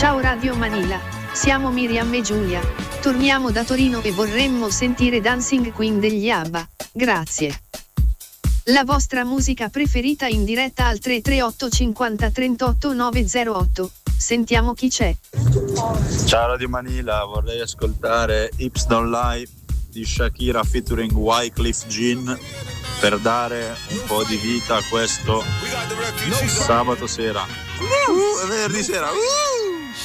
Ciao Radio Manila, siamo Miriam e Giulia. Torniamo da Torino e vorremmo sentire Dancing Queen degli ABBA. Grazie. La vostra musica preferita in diretta al 338 50 38 908. Sentiamo chi c'è. Ciao Radio Manila, vorrei ascoltare Hips Don't Lie di Shakira featuring Wyclef Jean per dare un po' di vita a questo sabato sera. Venerdì sera.